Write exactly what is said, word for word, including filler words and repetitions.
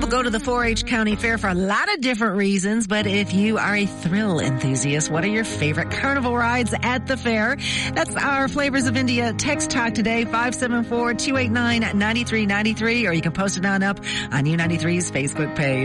People go to the four H County Fair for a lot of different reasons, but if you are a thrill enthusiast, what are your favorite carnival rides at the fair? That's our Flavors of India text talk today, five seven four, two eight nine, nine three nine three, or you can post it on up on U ninety-three's Facebook page.